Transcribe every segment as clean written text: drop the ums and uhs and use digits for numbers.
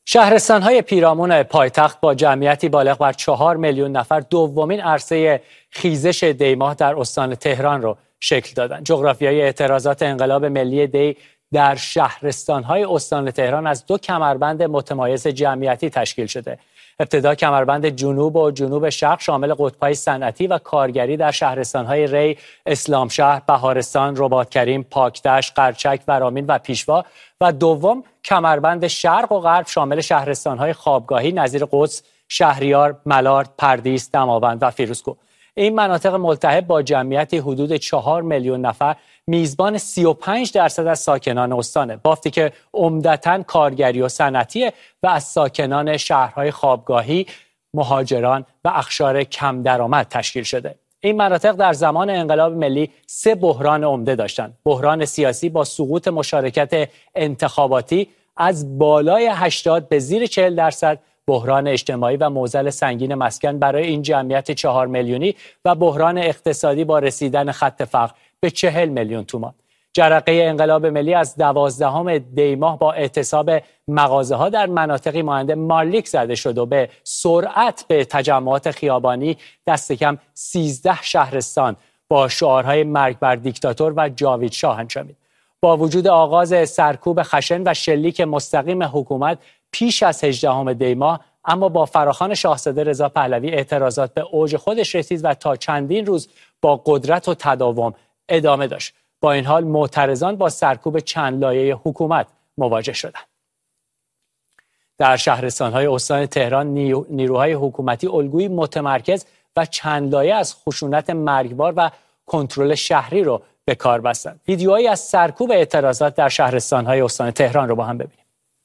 شهرستان‌های پیرامون پایتخت با جمعیتی بالغ بر 4 میلیون نفر دومین عرصه خیزش دی‌ماه در استان تهران را شکل دادند. جغرافیای اعتراضات انقلاب ملی دی در شهرستان‌های استان تهران از دو کمربند متمایز جمعیتی تشکیل شده. ابتدا کمربند جنوب و جنوب شرق شامل قطب‌های صنعتی و کارگری در شهرستان‌های ری، اسلامشهر، بهارستان، رباط‌کریم، پاکدشت، قرچک، ورامین و پیشوا و دوم کمربند شرق و غرب شامل شهرستان‌های خوابگاهی نظیر قدس، شهریار، ملارد، پردیس، دماوند و فیروزکوه. این مناطق ملتهب با جمعیتی حدود 4 میلیون نفر میزبان 35% از ساکنان استانه، بافتی که عمدتاً کارگری و صنعتیه و از ساکنان شهرهای خوابگاهی، مهاجران و اقشار کم درآمد تشکیل شده. این مناطق در زمان انقلاب ملی 3 بحران عمده داشتند. بحران سیاسی با سقوط مشارکت انتخاباتی از بالای 80 به زیر 40%، بحران اجتماعی و معضل سنگین مسکن برای این جمعیت 4 میلیونی و بحران اقتصادی با رسیدن خط فقر به 40 میلیون تومان. جرقه انقلاب ملی از 12 دی‌ماه با اعتصاب مغازه‌ها در مناطقی مانند مارلیک زده شد و به سرعت به تجمعات خیابانی دست کم 13 شهرستان با شعارهای مرگ بر دیکتاتور و جاوید شاه انجامید. با وجود آغاز سرکوب خشن و شلیک مستقیم حکومت پیش از 18 دی‌ماه، اما با فراخوان شاهزاده رضا پهلوی اعتراضات به اوج خودش رسید و تا چندین روز با قدرت و تداوم ادامه داشت. با این حال معترضان با سرکوب چند لایه حکومت مواجه شدند. در شهرستان‌های استان تهران نیروهای حکومتی الگویی متمرکز و چند لایه از خشونت مرگبار و کنترل شهری رو به کار بستند. ویدیوهایی از سرکوب اعتراضات در شهرستان‌های استان تهران رو با هم ببینیم.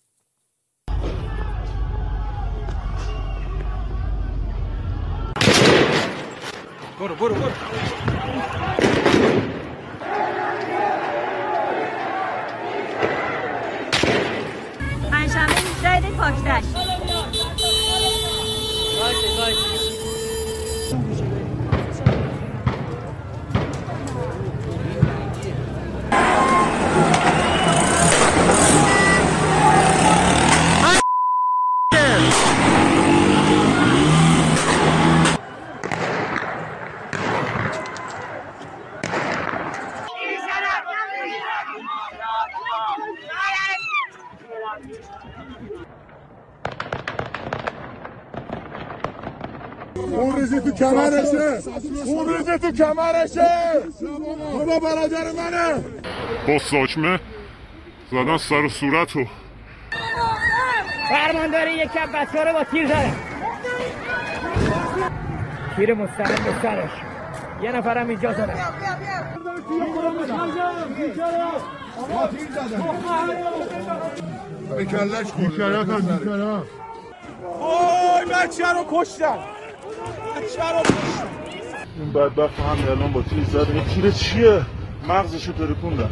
برو پنجشنبه 18 پاکدشت. اون ریزی تو کمرشه بابا برادر منه. با ساچمه زدن سر و صورتو. فرمانداری یکی از بچه‌ها رو با تیر زده. تیر مستقیم به سرش. یه نفرم اینجا زده. به کلش خورده. وای بچه رو کشتن. این بدبخت هم الان با تیر زده. این تیر چیه؟ مغزشو ترکوندن.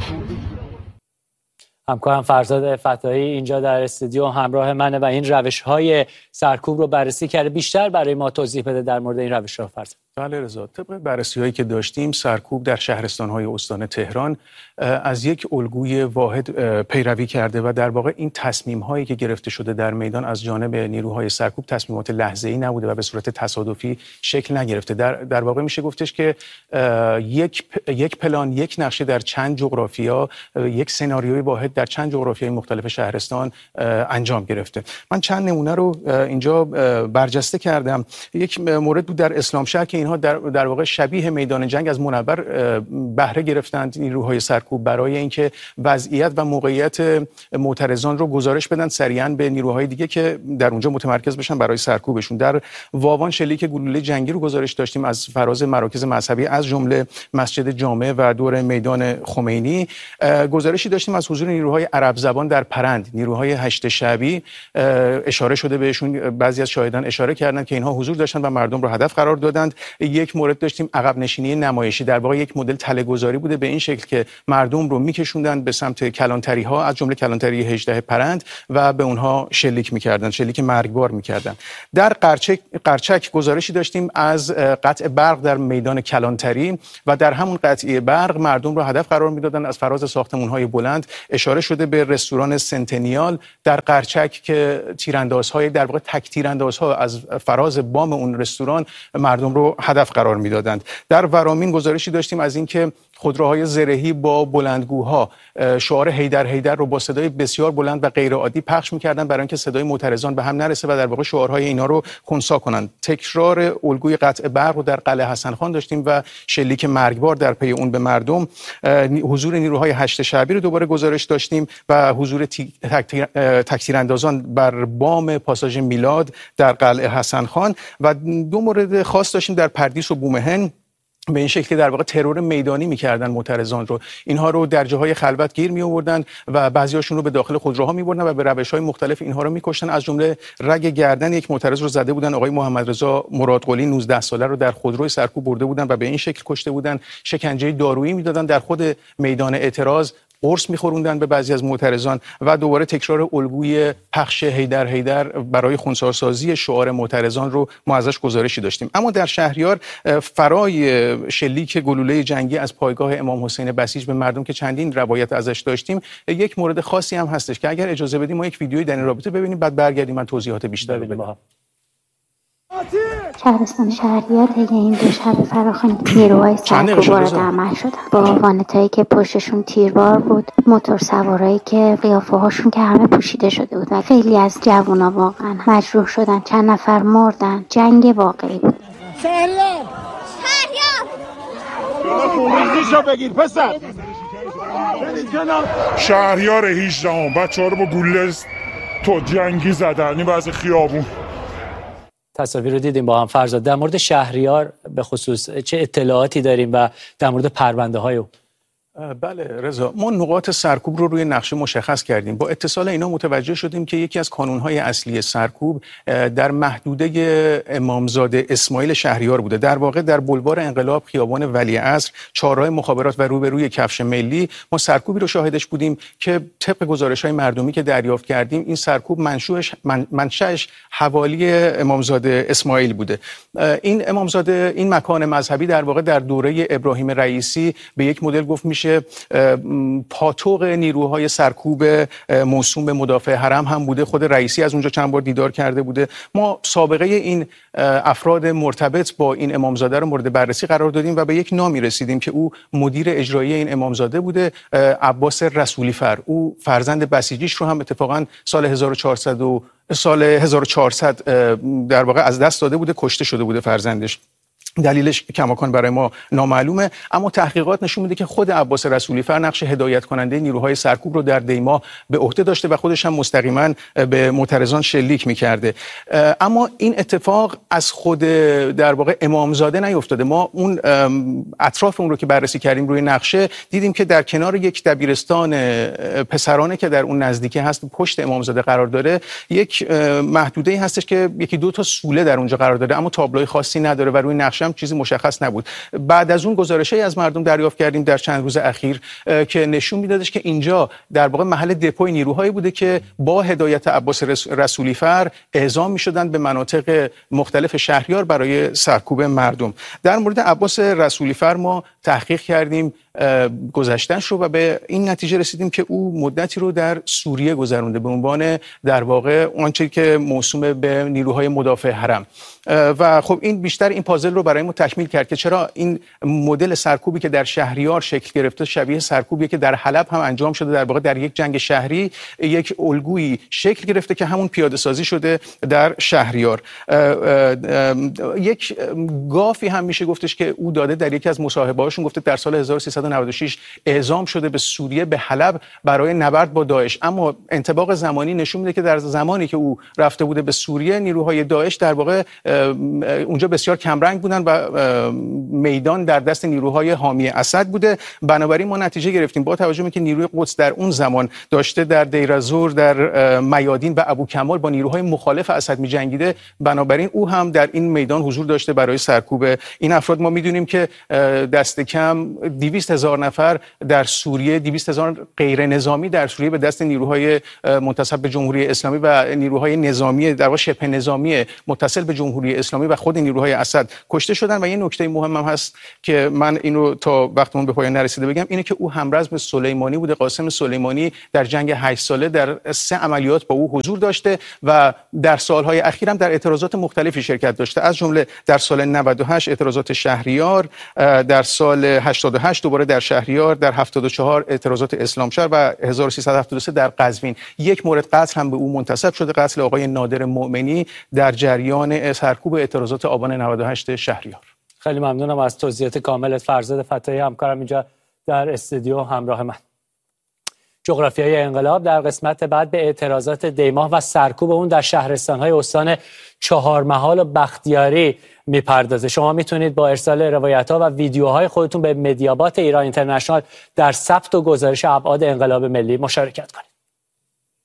همکارم فرزاد فتاحی اینجا در استودیو همراه منه و این روش‌های سرکوب رو بررسی کرده. بیشتر برای ما توضیح بده در مورد این روش‌ها فرزاد. بله رضا، طبق بررسی‌هایی که داشتیم سرکوب در شهرستان‌های استان تهران از یک الگوی واحد پیروی کرده و در واقع این تصمیم‌هایی که گرفته شده در میدان از جانب نیروهای سرکوب تصمیمات لحظه‌ای نبوده و به صورت تصادفی شکل نگرفته. در واقع میشه گفتش که یک پلان، یک نقشه در چند جغرافیا، یک سناریوی واحد در چند جغرافیای مختلف شهرستان انجام گرفته. من چند نمونه رو اینجا برجسته کردم. یک مورد بود در اسلامشهر که اینها در واقع شبیه میدان جنگ از منور بهره گرفتند نیروهای سرکوب برای اینکه وضعیت و موقعیت معترضان رو گزارش بدن سریعا به نیروهای دیگه که در اونجا متمرکز بشن برای سرکوبشون. در واوان شلیک گلوله جنگی رو گزارش داشتیم از فراز مراکز مذهبی از جمله مسجد جامع و دور میدان خمینی. گزارشی داشتیم از حضور نیروهای عرب زبان در پرند، نیروهای هشت شعبی اشاره شده بهشون، بعضی از شاهدان اشاره کردند که اینها حضور داشتند و مردم رو هدف قرار دادند. یک مورد داشتیم عقب نشینی نمایشی، در واقع یک مدل تله‌گذاری بوده به این شکل که مردم رو میکشوندن به سمت کلانتری ها از جمله کلانتری 18 پرند و به اونها شلیک میکردن، شلیک مرگبار میکردن. در قرچک گزارشی داشتیم از قطع برق در میدان کلانتری و در همون قطعه برق مردم رو هدف قرار میدادن، از فراز ساختمان‌های بلند اشاره اشاره شده به رستوران سنتنیال در قرچک که تیراندازهای در واقع تک تیراندازها از فراز بام اون رستوران مردم رو هدف قرار میدادند. در ورامین گزارشی داشتیم از اینکه خودروهای زرهی با بلندگوها شعار حیدر حیدر رو با صدای بسیار بلند و غیر عادی پخش می‌کردن برای اینکه صدای معترضان به هم نرسه و در واقع شعارهای اینا رو خنثی کنند. تکرار الگوی قطع برق رو در قلعه حسن خان داشتیم و شلیک مرگبار در پی اون به مردم. حضور نیروهای 8 شعبی رو دوباره گزارش داشتیم و حضور تکتیراندازان بر بام پاساژ میلاد در قلعه حسن خان و دو مورد خاص داشتیم در پردیس و بومهن به این شکل در واقع ترور میدانی می‌کردن معترضان رو. اینها رو در جاهای خلوت گیر می‌آوردن و بعضی‌هاشون رو به داخل خودروها می‌بردن و به روش‌های مختلف اینها رو می‌کشتن. از جمله رگ گردن یک معترض رو زده بودن. آقای محمد رضا مرادقلی 19 ساله رو در خودروی سرکوب برده بودن و به این شکل کشته بودن. شکنجه دارویی می‌دادن در خود میدان اعتراض. قرص می‌خوروندن به بعضی از معترضان و دوباره تکرار الگوی پخش حیدر حیدر برای خنثی‌سازی شعار معترضان رو ما ازش گزارشی داشتیم. اما در شهریار فرای شلیک گلوله جنگی از پایگاه امام حسین بسیج به مردم که چندین روایت ازش داشتیم، یک مورد خاصی هم هستش که اگر اجازه بدیم ما یک ویدیویی در این رابطه ببینیم، بعد برگردیم من توضیحات بیشتر بدم. شهرستان شهریار طی این دو شب فراخوان نیروهای سرکوب وارد عمل شدن با وانتایی که پشتشون تیربار بود، موتور سوارایی که قیافه هاشون که همه پوشیده شده بود و خیلی از جوونا واقعا مجروح شدن، چند نفر مردن. جنگ واقعی بود. شهریار خونریزیشو بگیر پسر. شهریار 18 بچه‌ها رو با گوله تو جنگی زدن واسه خیابون. تصاویر رو دیدیم با هم. فرزاد، در مورد شهریار به خصوص چه اطلاعاتی داریم و در مورد پرونده های او؟ بله رضا، ما نقاط سرکوب رو روی نقشه مشخص کردیم. با اتصال اینا متوجه شدیم که یکی از کانون‌های اصلی سرکوب در محدوده امامزاده اسماعیل شهریار بوده. در واقع در بلوار انقلاب، خیابان ولیعصر، چهارراه مخابرات و روبروی کفش ملی ما سرکوبی رو شاهدش بودیم که طبق گزارش‌های مردمی که دریافت کردیم این سرکوب منشأش حوالی امامزاده اسماعیل بوده. این امامزاده، این مکان مذهبی در واقع در دوره ابراهیم رئیسی به یک مدل گفت میشه پاتوق نیروهای سرکوب موسوم به مدافع حرم هم بوده. خود رئیسی از اونجا چند بار دیدار کرده بوده. ما سابقه این افراد مرتبط با این امامزاده رو مورد بررسی قرار دادیم و به یک نامی رسیدیم که او مدیر اجرایی این امامزاده بوده، عباس رسولی فر. او فرزند بسیجیش رو هم اتفاقا سال 1400 در واقع از دست داده بوده، کشته شده بوده فرزندش. دلیلش کماکان برای ما نامعلومه، اما تحقیقات نشون میده که خود عباس رسولی فر نقش هدایت کننده نیروهای سرکوب رو در دیما به عهده داشته و خودش هم مستقیما به معترضان شلیک میکرده. اما این اتفاق از خود در واقع امامزاده نیفتاده. ما اون اطراف اون رو که بررسی کردیم روی نقشه دیدیم که در کنار یک دبیرستان پسرانه که در اون نزدیکی هست، پشت امامزاده قرار داره، یک محدوده‌ای هستش که یکی دو تا سوله در اونجا قرار داره، اما تابلوی خاصی نداره و روی نقشه چیزی مشخص نبود. بعد از اون گزارش‌هایی از مردم دریافت کردیم در چند روز اخیر که نشون میدادش که اینجا در واقع محل دپوی نیروهایی بوده که با هدایت عباس رسولی فر اعزام می‌شدند به مناطق مختلف شهریار برای سرکوب مردم. در مورد عباس رسولی فر ما تحقیق کردیم گذشته‌اش رو و به این نتیجه رسیدیم که او مدتی رو در سوریه گذرونده به عنوان در واقع آنچه که موسوم به نیروهای مدافع حرم. و خب این بیشتر این پازل رو برای ما تکمیل کرد که چرا این مدل سرکوبی که در شهریار شکل گرفته شبیه سرکوبی که در حلب هم انجام شده، در واقع در یک جنگ شهری یک الگویی شکل گرفته که همون پیاده سازی شده در شهریار. یک گافی هم میشه گفتش که او داده در یکی از مصاحبه‌هاشون، گفته در سال 1396 اعزام شده به سوریه، به حلب برای نبرد با داعش، اما انطباق زمانی نشون میده که در زمانی که او رفته بوده به سوریه نیروهای داعش در واقع اونجا بسیار کمرنگ بودن و میدان در دست نیروهای حامی اسد بوده. بنابراین ما نتیجه گرفتیم با توجه به اینکه نیروی قدس در اون زمان داشته در دیر الزور، در میادین و ابو کمال با نیروهای مخالف اسد می‌جنگیده، بنابراین او هم در این میدان حضور داشته برای سرکوب این افراد. ما میدونیم که دست کم 200,000 200,000 نفر در سوریه، 200,000 غیر نظامی در سوریه به دست نیروهای منتسب به جمهوری اسلامی و نیروهای نظامی در واقع شبه نظامی متصل به جمهوری اسلامی و خود نیروهای اسد کشته شدن. و یه نکته مهم هم هست که من اینو تا وقتمون به پایان نرسیده بگم، اینه که او همرزم سلیمانی بوده. قاسم سلیمانی در جنگ 8 ساله در 3 عملیات با او حضور داشته و در سالهای اخیر هم در اعتراضات مختلفی شرکت داشته، از جمله در سال 98 اعتراضات شهریار، در سال 88 دوباره در شهریار، در 74 اعتراضات اسلامشهر و 1373 در قزوین. یک مورد قتل هم به او منتسب شده، قتل آقای نادر مؤمنی در جریان سرکوب اعتراضات آبان 98 شهریار. خیلی ممنونم از توضیحات کاملت فرزاد فتاحی، همکارم اینجا در استودیو همراه من. جغرافیای انقلاب در قسمت بعد به اعتراضات دیماه و سرکوب اون در شهرستان‌های استان چهارمحال و بختیاری میپردازه. شما میتونید با ارسال روایت‌ها و ویدیوهای خودتون به مدیابات ایران اینترنشنال در ثبت و گزارش ابعاد انقلاب ملی مشارکت کنید.